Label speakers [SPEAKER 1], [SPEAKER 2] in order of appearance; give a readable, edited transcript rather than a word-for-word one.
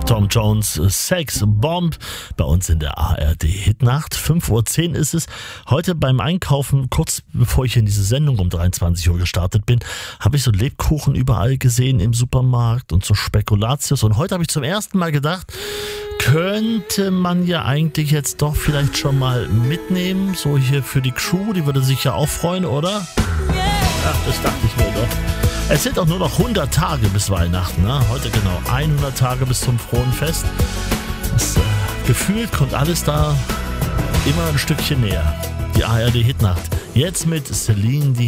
[SPEAKER 1] Tom Jones, Sex Bomb, bei uns in der ARD-Hitnacht. 5:10 Uhr ist es. Heute beim Einkaufen, kurz bevor ich in diese Sendung um 23 Uhr gestartet bin, habe ich so Lebkuchen überall gesehen im Supermarkt und so Spekulatius. Und heute habe ich zum ersten Mal gedacht, könnte man ja eigentlich jetzt doch vielleicht schon mal mitnehmen, so hier für die Crew, die würde sich ja auch freuen, oder? Ach, das dachte ich mir doch. Es sind auch nur noch 100 Tage bis Weihnachten, ne? Heute genau 100 Tage bis zum frohen Fest. Das, gefühlt kommt alles da immer ein Stückchen näher. Die ARD Hitnacht. Jetzt mit Celine Dion.